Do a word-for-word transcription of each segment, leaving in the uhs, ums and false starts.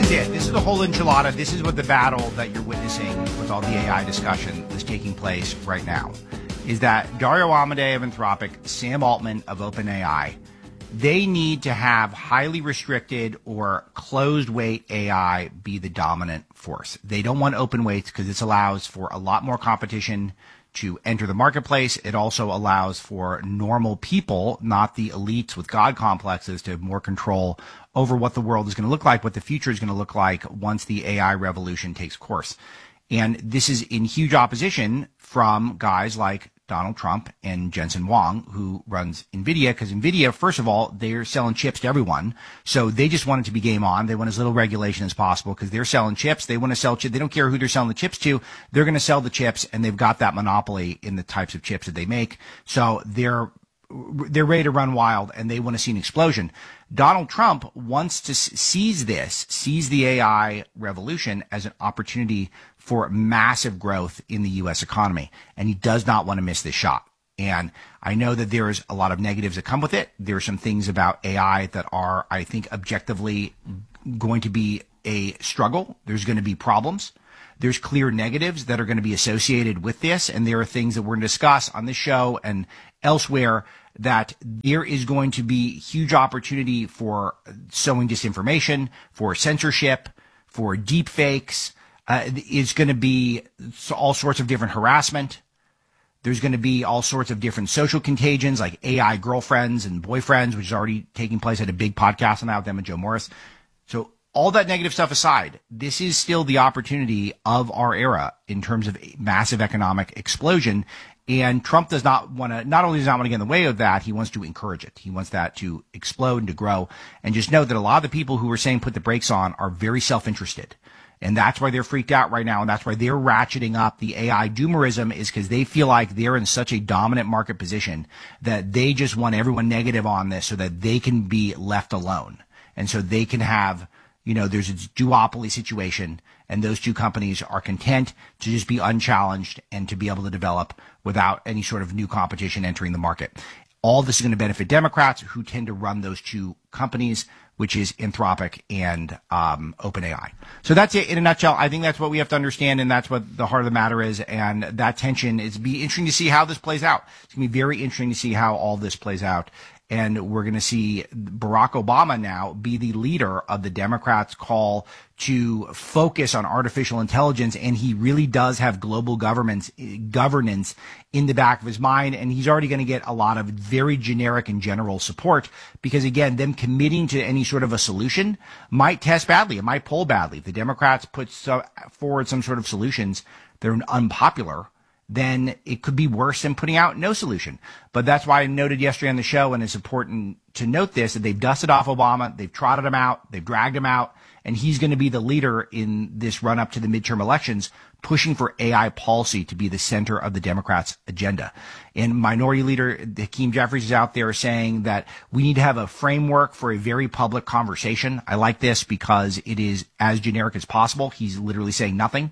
is it. This is the whole enchilada. This is what the battle that you're witnessing with all the A I discussion is taking place right now. Is that Dario Amodei of Anthropic, Sam Altman of OpenAI, they need to have highly restricted or closed weight A I be the dominant force. They don't want open weights because this allows for a lot more competition to enter the marketplace. It also allows for normal people, not the elites with God complexes, to have more control over what the world is going to look like, what the future is going to look like once the A I revolution takes course. And this is in huge opposition from guys like Donald Trump and Jensen Huang, who runs NVIDIA, because NVIDIA, first of all, they're selling chips to everyone. So they just want it to be game on. They want as little regulation as possible because they're selling chips. They want to sell chips. They don't care who they're selling the chips to. They're going to sell the chips, and they've got that monopoly in the types of chips that they make. So they're they're ready to run wild, and they want to see an explosion. Donald Trump wants to seize this, seize the A I revolution as an opportunity for massive growth in the U S economy, and he does not want to miss this shot. And I know that there's a lot of negatives that come with it. There are some things about A I that are, I think, objectively going to be a struggle. There's going to be problems. There's clear negatives that are going to be associated with this, and there are things that we're going to discuss on this show and elsewhere that there is going to be huge opportunity for sowing disinformation, for censorship, for deep fakes. Uh, it's going to be all sorts of different harassment. There's going to be all sorts of different social contagions like A I girlfriends and boyfriends, which is already taking place. I had a big podcast on that with them and Joe Morris. So all that negative stuff aside, this is still the opportunity of our era in terms of massive economic explosion. And Trump does not want to, not only does not want to get in the way of that, he wants to encourage it. He wants that to explode and to grow. And just know that a lot of the people who are saying put the brakes on are very self-interested. And that's why they're freaked out right now. And that's why they're ratcheting up the A I doomerism, is because they feel like they're in such a dominant market position that they just want everyone negative on this so that they can be left alone. And so they can have, you know, there's a duopoly situation, and those two companies are content to just be unchallenged and to be able to develop without any sort of new competition entering the market. All this is going to benefit Democrats, who tend to run those two companies, which is Anthropic and um, OpenAI. So that's it in a nutshell. I think that's what we have to understand, and that's what the heart of the matter is. And that tension is be interesting to see how this plays out. It's going to be very interesting to see how all this plays out. And we're going to see Barack Obama now be the leader of the Democrats' call to focus on artificial intelligence. And he really does have global governments, governance in the back of his mind. And he's already going to get a lot of very generic and general support because, again, them committing to any sort of a solution might test badly. It might poll badly. If the Democrats put so, forward some sort of solutions that are unpopular, then it could be worse than putting out no solution. But that's why I noted yesterday on the show, and it's important to note this, that they've dusted off Obama, they've trotted him out, they've dragged him out, and he's going to be the leader in this run up to the midterm elections, pushing for A I policy to be the center of the Democrats' agenda. And Minority Leader Hakeem Jeffries is out there saying that we need to have a framework for a very public conversation. I like this because it is as generic as possible. He's literally saying nothing.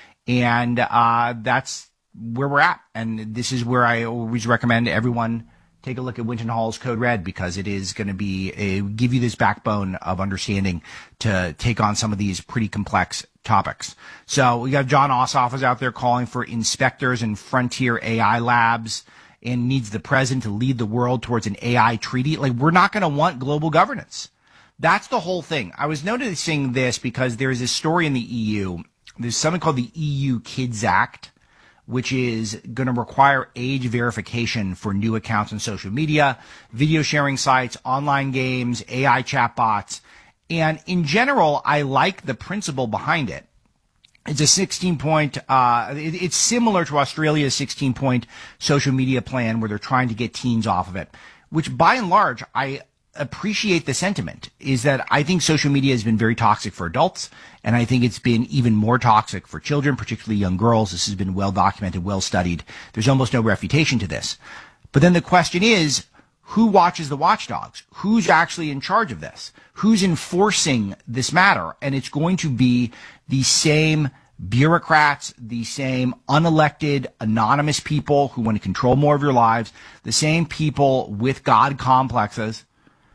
And uh that's where we're at. And this is where I always recommend everyone take a look at Winton Hall's Code Red, because it is going to be a, give you this backbone of understanding to take on some of these pretty complex topics. So we got John Ossoff is out there calling for inspectors and frontier A I labs and needs the president to lead the world towards an A I treaty. Like, we're not going to want global governance. That's the whole thing. I was noticing this because there's this story in the E U. There's something called the E U Kids Act, which is going to require age verification for new accounts on social media, video sharing sites, online games, A I chatbots. And in general, I like the principle behind it. It's a sixteen point, uh, it, it's similar to Australia's sixteen point social media plan where they're trying to get teens off of it, which by and large, I appreciate the sentiment, is that I think social media has been very toxic for adults, and I think it's been even more toxic for children, particularly young girls. This has been well documented, well studied. There's almost no refutation to this. But then the question is, who watches the watchdogs? Who's actually in charge of this? Who's enforcing this matter? And it's going to be the same bureaucrats, the same unelected, anonymous people who want to control more of your lives, the same people with God complexes,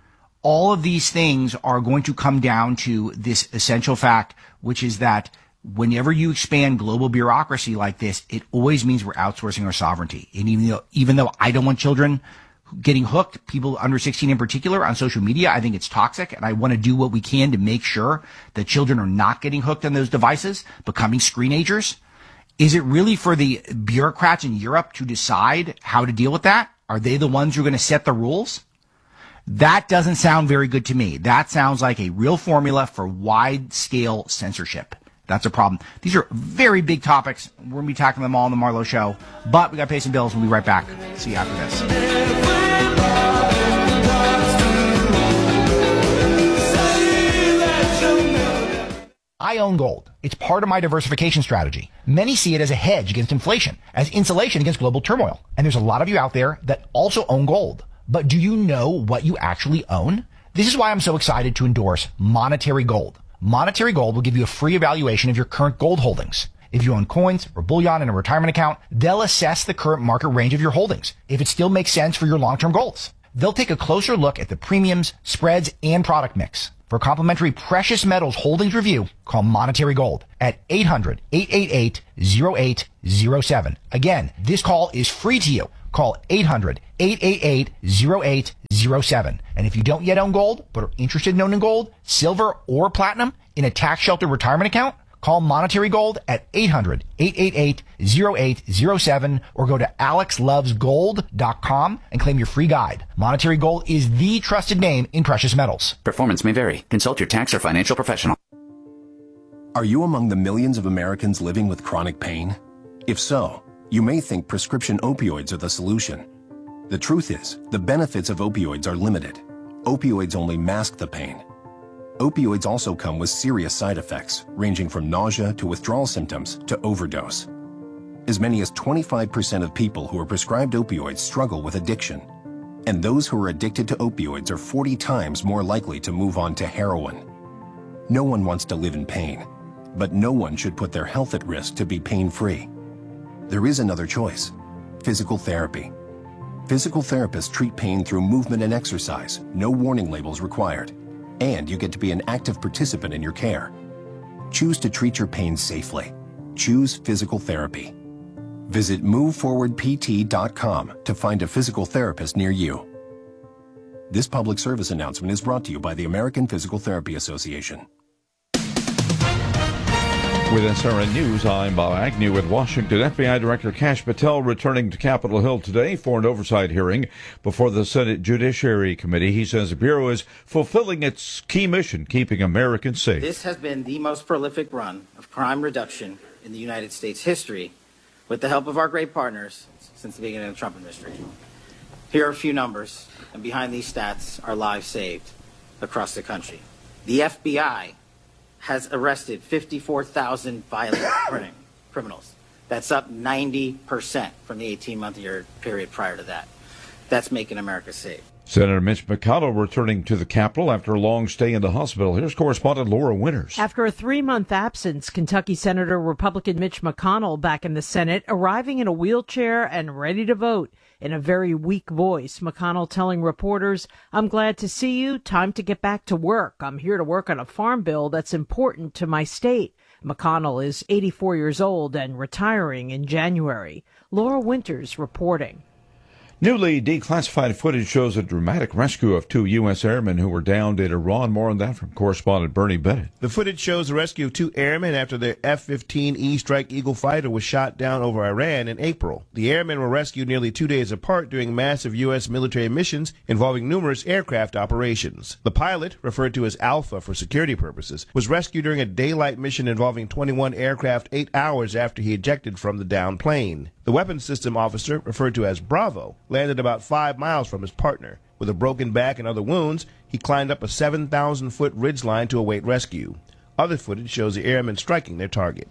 All of these things are going to come down to this essential fact, which is that whenever you expand global bureaucracy like this, it always means we're outsourcing our sovereignty. And even though, even though I don't want children getting hooked, people under sixteen in particular, on social media, I think it's toxic. And I want to do what we can to make sure that children are not getting hooked on those devices, becoming screenagers. Is it really for the bureaucrats in Europe to decide how to deal with that? Are they the ones who are going to set the rules? That doesn't sound very good to me. That sounds like a real formula for wide-scale censorship. That's a problem. These are very big topics. We're going to be tackling them all on the Marlowe Show. But we got to pay some bills. We'll be right back. See you after this. I own gold. It's part of my diversification strategy. Many see it as a hedge against inflation, as insulation against global turmoil. And there's a lot of you out there that also own gold. But do you know what you actually own? This is why I'm so excited to endorse Monetary Gold. Monetary Gold will give you a free evaluation of your current gold holdings. If you own coins or bullion in a retirement account, they'll assess the current market range of your holdings, if it still makes sense for your long-term goals. They'll take a closer look at the premiums, spreads, and product mix. For a complimentary precious metals holdings review, call Monetary Gold at eight hundred, eight eight eight, zero eight zero seven. Again, this call is free to you. Call eight hundred, eight eight eight, zero eight zero seven. And if you don't yet own gold, but are interested in owning gold, silver, or platinum in a tax-sheltered retirement account, call Monetary Gold at eight hundred, eight eight eight, zero eight zero seven or go to alex loves gold dot com and claim your free guide. Monetary Gold is the trusted name in precious metals. Performance may vary. Consult your tax or financial professional. Are you among the millions of Americans living with chronic pain? If so, you may think prescription opioids are the solution. The truth is, the benefits of opioids are limited. Opioids only mask the pain. Opioids also come with serious side effects, ranging from nausea to withdrawal symptoms to overdose. As many as twenty-five percent of people who are prescribed opioids struggle with addiction. And those who are addicted to opioids are forty times more likely to move on to heroin. No one wants to live in pain, but no one should put their health at risk to be pain-free. There is another choice: physical therapy. Physical therapists treat pain through movement and exercise, no warning labels required. And you get to be an active participant in your care. Choose to treat your pain safely. Choose physical therapy. Visit move forward p t dot com to find a physical therapist near you. This public service announcement is brought to you by the American Physical Therapy Association. With S R N News, I'm Bob Agnew with Washington. F B I Director Kash Patel returning to Capitol Hill today for an oversight hearing before the Senate Judiciary Committee. He says the Bureau is fulfilling its key mission, keeping Americans safe. This has been the most prolific run of crime reduction in the United States history, with the help of our great partners since the beginning of the Trump administration. Here are a few numbers, and behind these stats are lives saved across the country. The F B I has arrested fifty-four thousand violent criminals. That's up ninety percent from the eighteen-month year period prior to that. That's making America safe. Senator Mitch McConnell returning to the Capitol after a long stay in the hospital. Here's correspondent Laura Winters. After a three-month absence, Kentucky Senator Republican Mitch McConnell back in the Senate, arriving in a wheelchair and ready to vote. In a very weak voice, McConnell telling reporters, "I'm glad to see you. Time to get back to work. I'm here to work on a farm bill that's important to my state." McConnell is eighty-four years old and retiring in January. Laura Winters reporting. Newly declassified footage shows a dramatic rescue of two U S airmen who were downed in Iran. More on that from correspondent Bernie Bennett. The footage shows the rescue of two airmen after their F fifteen E Strike Eagle fighter was shot down over Iran in April. The airmen were rescued nearly two days apart during massive U S military missions involving numerous aircraft operations. The pilot, referred to as Alpha for security purposes, was rescued during a daylight mission involving twenty-one aircraft eight hours after he ejected from the downed plane. The weapons system officer, referred to as Bravo, landed about five miles from his partner. With a broken back and other wounds, he climbed up a seven thousand foot ridgeline to await rescue. Other footage shows the airmen striking their targets.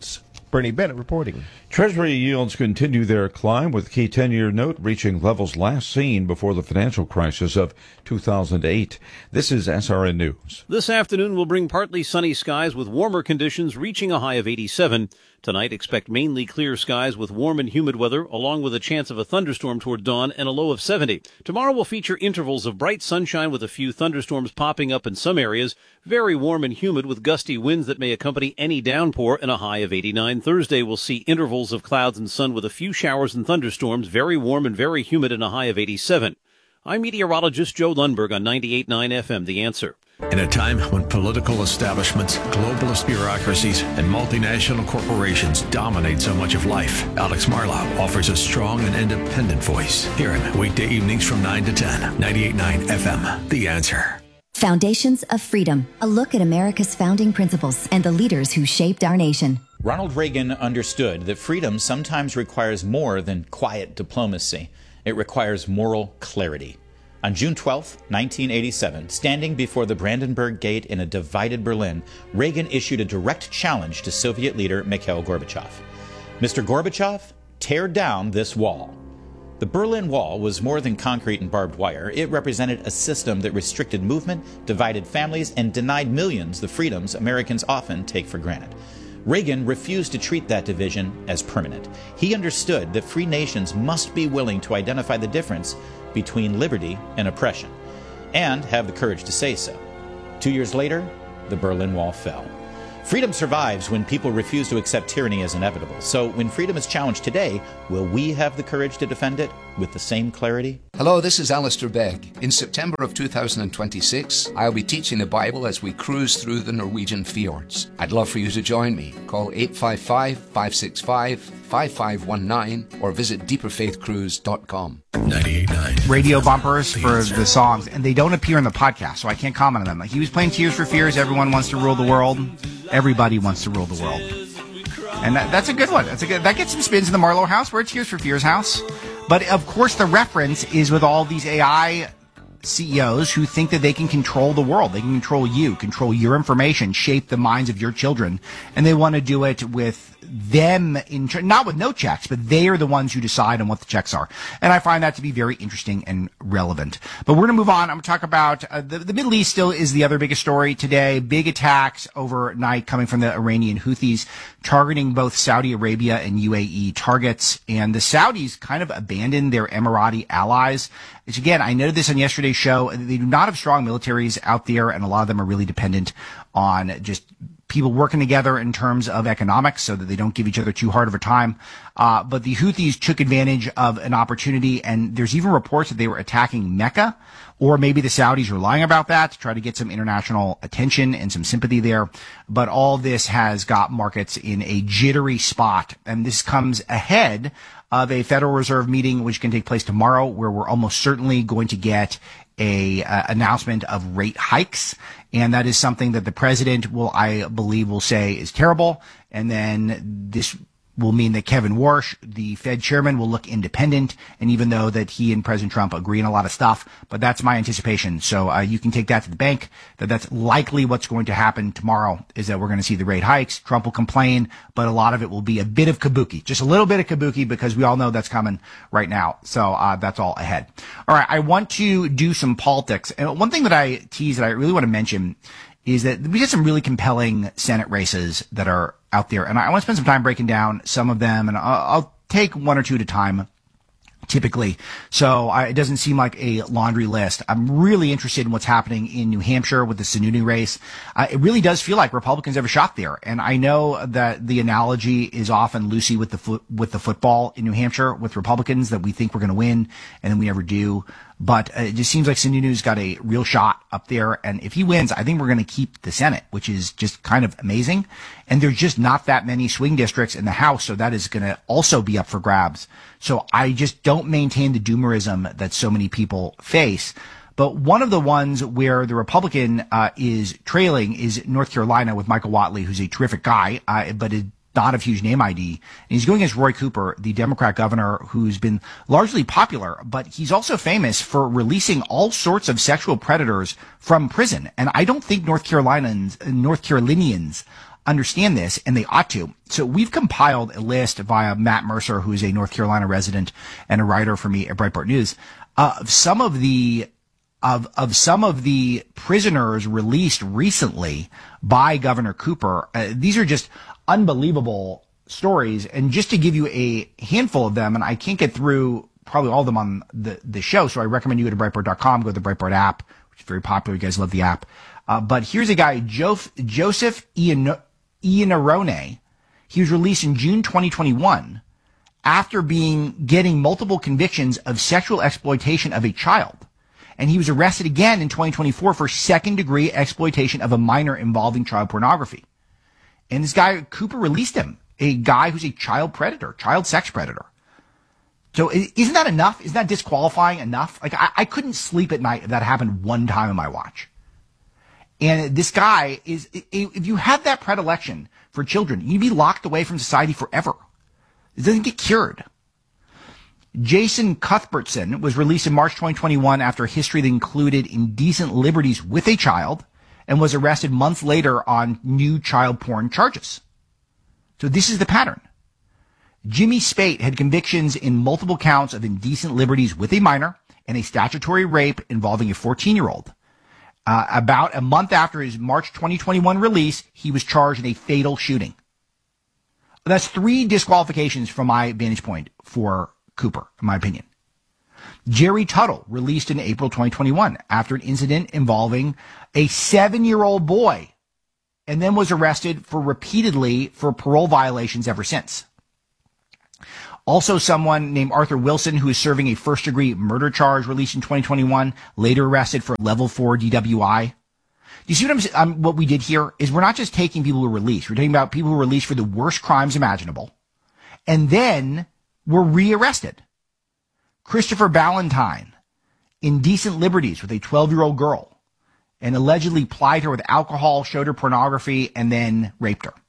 Bernie Bennett reporting. Treasury yields continue their climb, with key ten-year note reaching levels last seen before the financial crisis of two thousand eight. This is S R N News. This afternoon will bring partly sunny skies with warmer conditions reaching a high of eighty-seven. Tonight, expect mainly clear skies with warm and humid weather, along with a chance of a thunderstorm toward dawn and a low of seventy. Tomorrow will feature intervals of bright sunshine with a few thunderstorms popping up in some areas. Very warm and humid with gusty winds that may accompany any downpour, and a high of eighty-nine. Thursday will see intervals of clouds and sun with a few showers and thunderstorms. Very warm and very humid, and a high of eighty-seven. I'm meteorologist Joe Lundberg on ninety-eight point nine F M, The Answer. In a time when political establishments, globalist bureaucracies, and multinational corporations dominate so much of life, Alex Marlow offers a strong and independent voice. Hear him weekday evenings from nine to ten, ninety-eight point nine F M, The Answer. Foundations of Freedom, a look at America's founding principles and the leaders who shaped our nation. Ronald Reagan understood that freedom sometimes requires more than quiet diplomacy. It requires moral clarity. On June twelfth, nineteen eighty-seven, standing before the Brandenburg Gate in a divided Berlin, Reagan issued a direct challenge to Soviet leader Mikhail Gorbachev. Mister Gorbachev, tear down this wall. The Berlin Wall was more than concrete and barbed wire. It represented a system that restricted movement, divided families, and denied millions the freedoms Americans often take for granted. Reagan refused to treat that division as permanent. He understood that free nations must be willing to identify the difference between liberty and oppression, and have the courage to say so. Two years later, the Berlin Wall fell. Freedom survives when people refuse to accept tyranny as inevitable. So when freedom is challenged today, will we have the courage to defend it with the same clarity? Hello, this is Alistair Begg. In September of two thousand twenty-six, I'll be teaching the Bible as we cruise through the Norwegian fjords. I'd love for you to join me. Call eight five five, five six five, five five one nine or visit deeper faith cruise dot com. ninety-eight point nine Radio bumpers for the songs, and they don't appear in the podcast, so I can't comment on them. Like, he was playing Tears for Fears, Everyone Wants to Rule the World. Everybody wants to rule the world. And that, that's a good one. That's a good, that gets some spins in the Marlowe house. We're at Tears for Fears house. But, of course, the reference is with all these A I C E Os who think that they can control the world. They can control you, control your information, shape the minds of your children. And they want to do it with them, in not with no checks, but they are the ones who decide on what the checks are. And I find that to be very interesting and relevant. But we're going to move on. I'm going to talk about uh, the, the Middle East still is the other biggest story today. Big attacks overnight coming from the Iranian Houthis, targeting both Saudi Arabia and U A E targets. And the Saudis kind of abandoned their Emirati allies. Which, again, I noted this on yesterday's show. They do not have strong militaries out there, and a lot of them are really dependent on just people working together in terms of economics so that they don't give each other too hard of a time. Uh, but the Houthis took advantage of an opportunity, and there's even reports that they were attacking Mecca, or maybe the Saudis are lying about that to try to get some international attention and some sympathy there. But all this has got markets in a jittery spot, and this comes ahead of a Federal Reserve meeting which can take place tomorrow, where we're almost certainly going to get a uh, announcement of rate hikes. And that is something that the president will, I believe, will say is terrible. And then this will mean that Kevin Warsh, the Fed chairman, will look independent. And even though that he and President Trump agree on a lot of stuff, but that's my anticipation. So uh, you can take that to the bank, that that's likely what's going to happen tomorrow, is that we're going to see the rate hikes. Trump will complain, but a lot of it will be a bit of kabuki, just a little bit of kabuki, because we all know that's coming right now. So uh, that's all ahead. All right, I want to do some politics. And one thing that I tease that I really want to mention is that we have some really compelling Senate races that are out there. And I want to spend some time breaking down some of them, and I'll, I'll take one or two at a time, typically. So I, it doesn't seem like a laundry list. I'm really interested in what's happening in New Hampshire with the Sununu race. Uh, it really does feel like Republicans have a shot there. And I know that the analogy is often Lucy with the fo- with the football in New Hampshire with Republicans, that we think we're going to win and then we never do. But uh, it just seems like Sununu's got a real shot up there. And if he wins, I think we're going to keep the Senate, which is just kind of amazing. And there's just not that many swing districts in the House, so that is going to also be up for grabs. So I just don't maintain the doomerism that so many people face. But one of the ones where the Republican uh, is trailing is North Carolina with Michael Whatley, who's a terrific guy, uh, but it not of huge name I D. And he's going against Roy Cooper, the Democrat governor, who's been largely popular, but he's also famous for releasing all sorts of sexual predators from prison. And I don't think North Carolinians, North Carolinians understand this, and they ought to. So we've compiled a list via Matt Mercer, who's a North Carolina resident and a writer for me at Breitbart News, uh, of some of the of of some of the prisoners released recently by Governor Cooper. Uh, these are just unbelievable stories. And just to give you a handful of them, and I can't get through probably all of them on the, the show, so I recommend you go to Breitbart dot com, go to the Breitbart app, which is very popular. You guys love the app. Uh, but here's a guy, jo- Joseph Ian- Iannarone. He was released in June twenty twenty-one after being getting multiple convictions of sexual exploitation of a child. And he was arrested again in twenty twenty-four for second-degree exploitation of a minor involving child pornography. And this guy, Cooper, released him, a guy who's a child predator, child sex predator. So isn't that enough? Isn't that disqualifying enough? Like, I, I couldn't sleep at night if that happened one time in my watch. And this guy is, if you have that predilection for children, you'd be locked away from society forever. It doesn't get cured. Jason Cuthbertson was released in March twenty twenty-one after a history that included indecent liberties with a child and was arrested months later on new child porn charges. So this is the pattern. Jimmy Spate had convictions in multiple counts of indecent liberties with a minor and a statutory rape involving a fourteen-year-old. Uh, about a month after his March twenty twenty-one release, he was charged in a fatal shooting. That's three disqualifications from my vantage point for Cooper, in my opinion. Jerry Tuttle, released in April twenty twenty-one after an incident involving a seven-year-old boy, and then was arrested for repeatedly for parole violations ever since. Also, someone named Arthur Wilson, who is serving a first-degree murder charge, released in twenty twenty-one, later arrested for level four D W I. Do you see what I'm um, what we did here? Is we're not just taking people who are released. We're talking about people who are released for the worst crimes imaginable, and then were rearrested. Christopher Ballantyne, indecent liberties with a twelve-year-old girl, and allegedly plied her with alcohol, showed her pornography, and then raped her.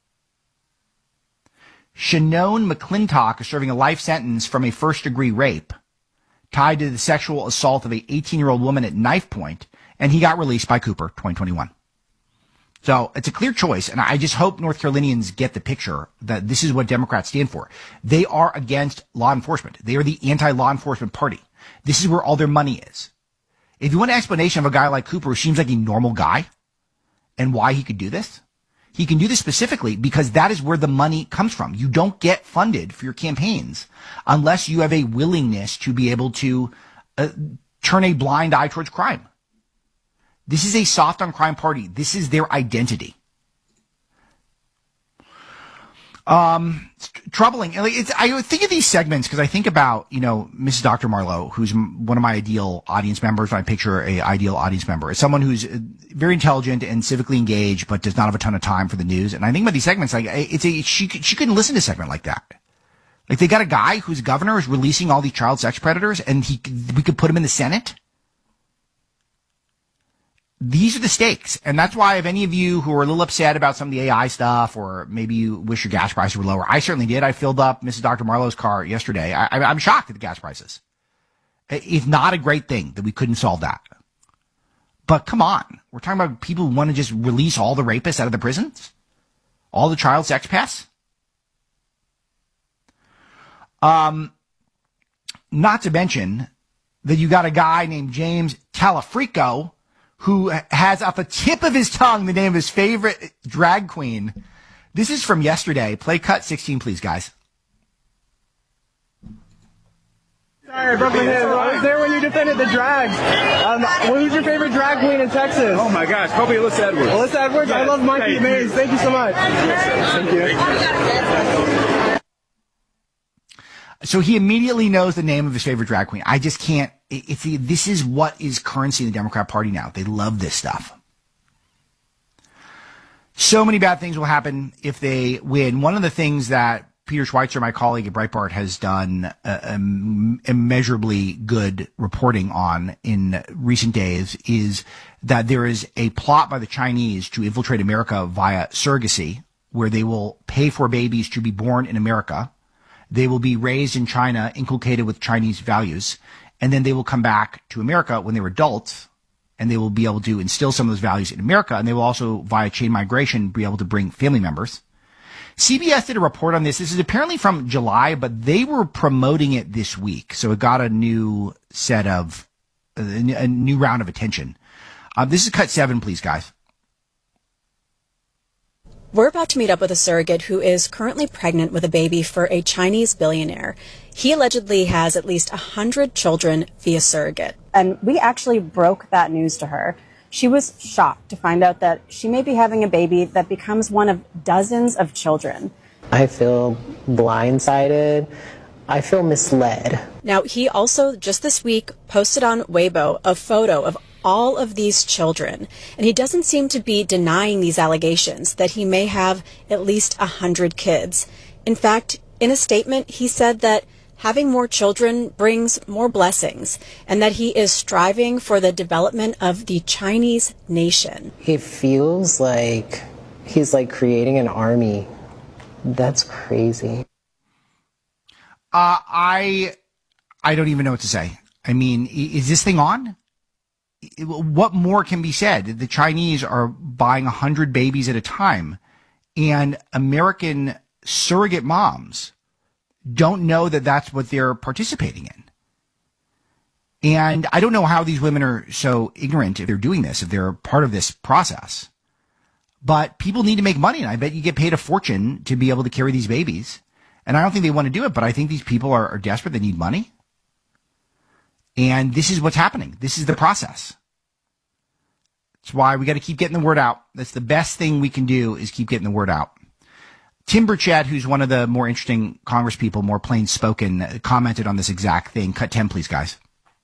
Shannon McClintock is serving a life sentence from a first-degree rape tied to the sexual assault of an eighteen-year-old woman at knife point, and he got released by Cooper, twenty twenty-one. So it's a clear choice, and I just hope North Carolinians get the picture that this is what Democrats stand for. They are against law enforcement. They are the anti-law enforcement party. This is where all their money is. If you want an explanation of a guy like Cooper who seems like a normal guy and why he could do this, he can do this specifically because that is where the money comes from. You don't get funded for your campaigns unless you have a willingness to be able to uh, turn a blind eye towards crime. This is a soft on crime party. This is their identity. Um, it's tr- troubling. It's, I think of these segments because I think about, you know, Missus Doctor Marlowe, who's m- one of my ideal audience members. When I picture a ideal audience member as someone who's very intelligent and civically engaged, but does not have a ton of time for the news. And I think about these segments like it's a she she couldn't listen to a segment like that. Like they got a guy whose governor is releasing all these child sex predators, and he we could put him in the Senate. These are the stakes. And that's why if any of you who are a little upset about some of the A I stuff, or maybe you wish your gas prices were lower, I certainly did. I filled up Missus Doctor Marlowe's car yesterday. I, I'm shocked at the gas prices. It's not a great thing that we couldn't solve that. But come on. We're talking about people who want to just release all the rapists out of the prisons? All the child sex pests? Um, not to mention that you got a guy named James Talafrico who has at the tip of his tongue the name of his favorite drag queen. This is from yesterday. Play cut sixteen, please, guys. Sorry, I broke my hand. I was there when you defended the drags. Um, who's your favorite drag queen in Texas? Oh my gosh, probably Alyssa Edwards. Alyssa Edwards? Yes. I love Mikey Mays. Thank you so much. Thank you. So he immediately knows the name of his favorite drag queen. I just can't. It's this is what is currency in the Democrat Party now. They love this stuff. So many bad things will happen if they win. One of the things that Peter Schweitzer, my colleague at Breitbart, has done uh, um, immeasurably good reporting on in recent days is that there is a plot by the Chinese to infiltrate America via surrogacy, where they will pay for babies to be born in America. They will be raised in China, inculcated with Chinese values, and then they will come back to America when they're adults and they will be able to instill some of those values in America, and they will also, via chain migration, be able to bring family members. C B S did a report on this. This is apparently from July, but they were promoting it this week, so it got a new set of, a new round of attention. Uh, this is cut seven, please, guys. We're about to meet up with a surrogate who is currently pregnant with a baby for a Chinese billionaire. He allegedly has at least one hundred children via surrogate. And we actually broke that news to her. She was shocked to find out that she may be having a baby that becomes one of dozens of children. I feel blindsided. I feel misled. Now, he also, just this week, posted on Weibo a photo of all of these children, and he doesn't seem to be denying these allegations that he may have at least a hundred kids. In fact, in a statement, he said that having more children brings more blessings, and that he is striving for the development of the Chinese nation. It feels like he's like creating an army. That's crazy. Uh, I, I don't even know what to say. I mean, is this thing on? What more can be said? The Chinese are buying a hundred babies at a time, and American surrogate moms don't know that that's what they're participating in. And I don't know how these women are so ignorant if they're doing this, if they're part of this process. But people need to make money, and I bet you get paid a fortune to be able to carry these babies. And I don't think they want to do it, but I think these people are, are desperate. They need money. And this is what's happening. This is the process. That's why we got to keep getting the word out. That's the best thing we can do, is keep getting the word out. Tim Burchett, who's one of the more interesting Congress people, more plain spoken, commented on this exact thing. Cut ten, please, guys.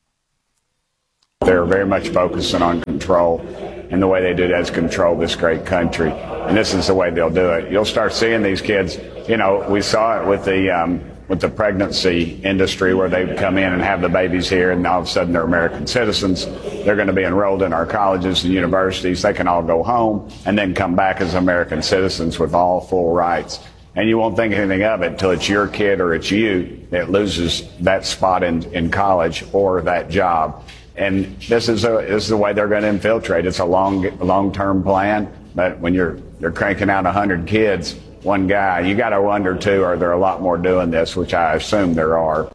They're very much focusing on control, and the way they do that is control this great country. And this is the way they'll do it. You'll start seeing these kids. You know, we saw it with the um, with the pregnancy industry, where they come in and have the babies here, and all of a sudden they're American citizens. They're going to be enrolled in our colleges and universities. They can all go home and then come back as American citizens with all full rights. And you won't think anything of it until it's your kid or it's you that loses that spot in, in college or that job. And this is, a, this is the way they're going to infiltrate. It's a long, long-term plan, but when you're, you're cranking out one hundred kids, one guy, you got to wonder, too, are there a lot more doing this, which I assume there are.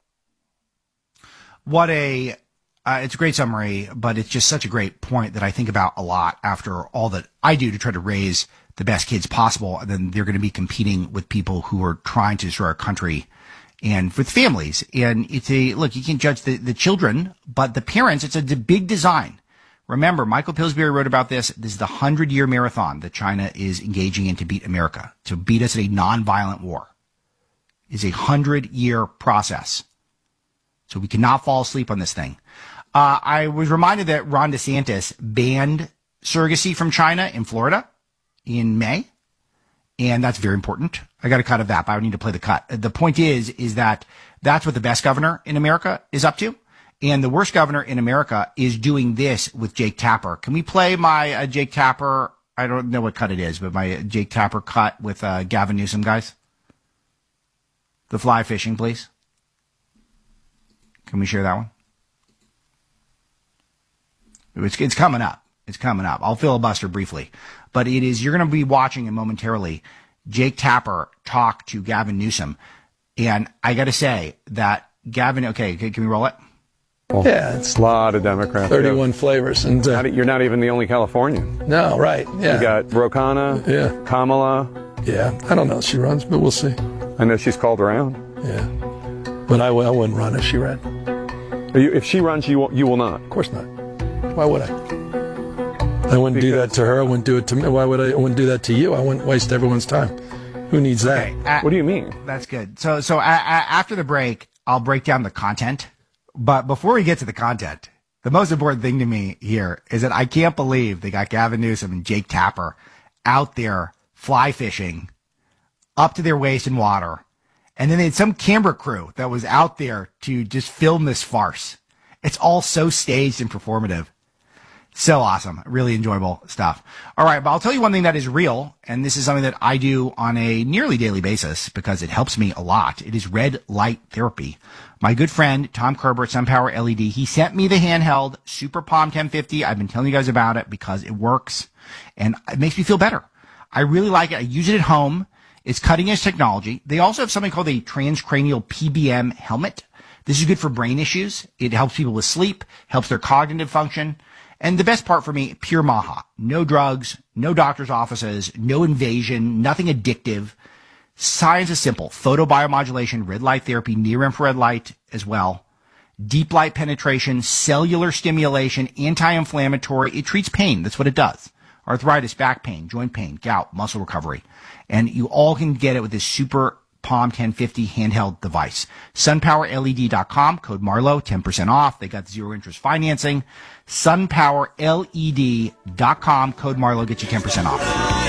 What a, uh, it's a great summary, but it's just such a great point that I think about a lot after all that I do to try to raise the best kids possible. And then they're going to be competing with people who are trying to destroy our country and with families. And it's a, look, you can judge the, the children, but the parents, it's a big design. Remember, Michael Pillsbury wrote about this. This is the hundred-year marathon that China is engaging in to beat America, to beat us in a nonviolent war. It's a hundred-year process. So we cannot fall asleep on this thing. Uh, I was reminded that Ron DeSantis banned surrogacy from China in Florida in May, and that's very important. I got a cut of that, but I need to play the cut. The point is, is that that's what the best governor in America is up to. And the worst governor in America is doing this with Jake Tapper. Can we play my uh, Jake Tapper? I don't know what cut it is, but my Jake Tapper cut with uh, Gavin Newsom, guys. The fly fishing, please. Can we share that one? It's, it's coming up. It's coming up. I'll filibuster briefly. But it is, you're going to be watching it momentarily. Jake Tapper talk to Gavin Newsom. And I got to say that Gavin, okay, can we roll it? Yeah, it's a lot of Democrats. thirty-one yeah. flavors. And uh, you're not even the only Californian. No, right. Yeah. You got Ro Khanna, yeah. Kamala. Yeah, I don't know if she runs, but we'll see. I know she's called around. Yeah. But I, I wouldn't run if she ran. If she runs, you will, you will not? Of course not. Why would I? I wouldn't because do that to her. I wouldn't do it to me. Why would I? I wouldn't do that to you. I wouldn't waste everyone's time. Who needs that? Okay, uh, what do you mean? That's good. So, so uh, uh, after the break, I'll break down the content. But before we get to the content, the most important thing to me here is that I can't believe they got Gavin Newsom and Jake Tapper out there fly fishing up to their waist in water. And then they had some camera crew that was out there to just film this farce. It's all so staged and performative. So awesome. Really enjoyable stuff. All right. But I'll tell you one thing that is real. And this is something that I do on a nearly daily basis because it helps me a lot. It is red light therapy. My good friend, Tom Kerber at SunPower L E D, he sent me the handheld Super Palm ten fifty. I've been telling you guys about it because it works and it makes me feel better. I really like it. I use it at home. It's cutting edge technology. They also have something called a transcranial P B M helmet. This is good for brain issues. It helps people with sleep, helps their cognitive function. And the best part for me, pure Maha. No drugs, no doctor's offices, no invasion, nothing addictive. Science is simple. Photobiomodulation, red light therapy, near-infrared light as well. Deep light penetration, cellular stimulation, anti-inflammatory. It treats pain. That's what it does. Arthritis, back pain, joint pain, gout, muscle recovery. And you all can get it with this Super Palm ten fifty handheld device. sun power L E D dot com, code Marlowe, ten percent off. They got zero interest financing. sun power L E D dot com, code Marlowe, get you ten percent off.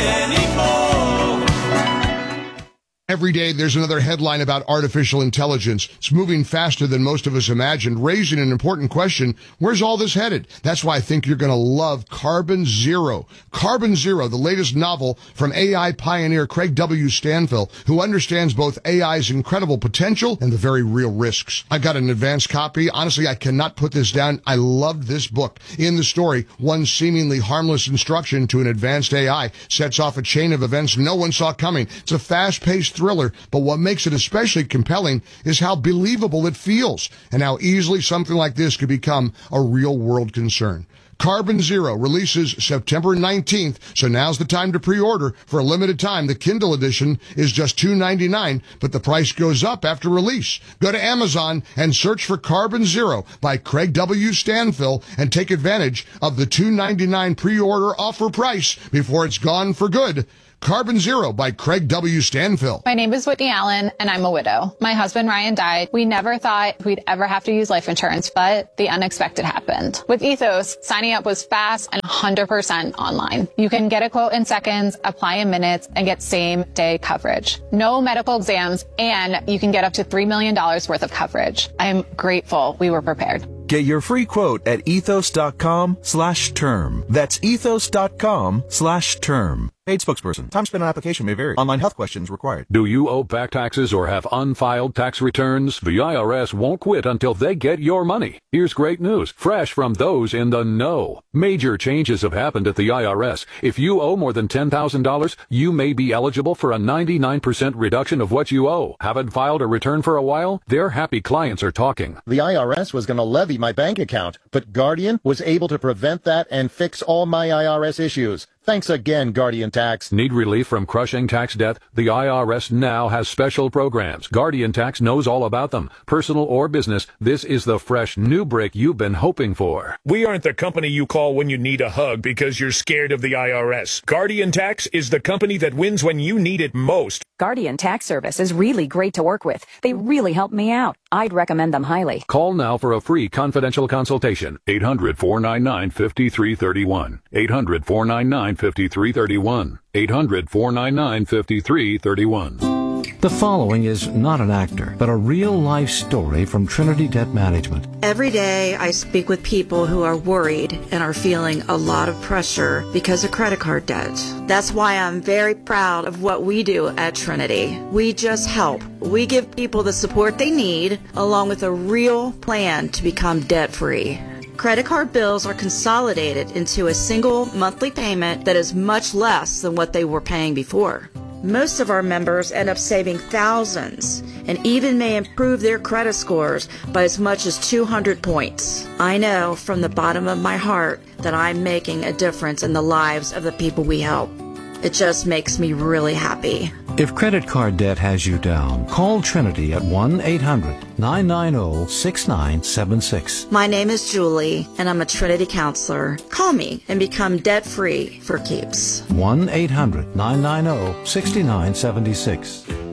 Every day there's another headline about artificial intelligence. It's moving faster than most of us imagined, raising an important question. Where's all this headed? That's why I think you're going to love Carbon Zero. Carbon Zero, the latest novel from A I pioneer Craig W. Stanfill, who understands both A I's incredible potential and the very real risks. I got an advanced copy. Honestly, I cannot put this down. I loved this book. In the story, one seemingly harmless instruction to an advanced A I sets off a chain of events no one saw coming. It's a fast-paced thriller, but what makes it especially compelling is how believable it feels and how easily something like this could become a real-world concern. Carbon Zero releases September nineteenth, so now's the time to pre-order. For a limited time, the Kindle edition is just two ninety-nine, but the price goes up after release. Go to Amazon and search for Carbon Zero by Craig W. Stanfill and take advantage of the two ninety-nine pre-order offer price before it's gone for good. Carbon Zero by Craig W. Stanfill. My name is Whitney Allen, and I'm a widow. My husband, Ryan, died. We never thought we'd ever have to use life insurance, but the unexpected happened. With Ethos, signing up was fast and one hundred percent online. You can get a quote in seconds, apply in minutes, and get same-day coverage. No medical exams, and you can get up to three million dollars worth of coverage. I'm grateful we were prepared. Get your free quote at ethos.com slash term. That's ethos.com slash term. Paid spokesperson. Time spent on application may vary. Online health questions required. Do you owe back taxes or have unfiled tax returns? The I R S won't quit until they get your money. Here's great news, fresh from those in the know. Major changes have happened at the I R S. If you owe more than ten thousand dollars, you may be eligible for a ninety-nine percent reduction of what you owe. Haven't filed a return for a while? Their happy clients are talking. The I R S was going to levy my bank account, but Guardian was able to prevent that and fix all my I R S issues. Thanks again, Guardian Tax. Need relief from crushing tax debt? The I R S now has special programs. Guardian Tax knows all about them. Personal or business, this is the fresh new break you've been hoping for. We aren't the company you call when you need a hug because you're scared of the I R S. Guardian Tax is the company that wins when you need it most. Guardian Tax Service is really great to work with. They really help me out. I'd recommend them highly. Call now for a free confidential consultation. eight hundred, four nine nine, five three three one. eight hundred, four nine nine, five three three one. eight hundred, four nine nine, five three three one. The following is not an actor, but a real-life story from Trinity Debt Management. Every day I speak with people who are worried and are feeling a lot of pressure because of credit card debt. That's why I'm very proud of what we do at Trinity. We just help. We give people the support they need, along with a real plan to become debt-free. Credit card bills are consolidated into a single monthly payment that is much less than what they were paying before. Most of our members end up saving thousands and even may improve their credit scores by as much as two hundred points. I know from the bottom of my heart that I'm making a difference in the lives of the people we help. It just makes me really happy. If credit card debt has you down, call Trinity at one eight hundred, nine nine zero, six nine seven six. My name is Julie, and I'm a Trinity counselor. Call me and become debt-free for keeps. one eight hundred, nine nine zero, six nine seven six.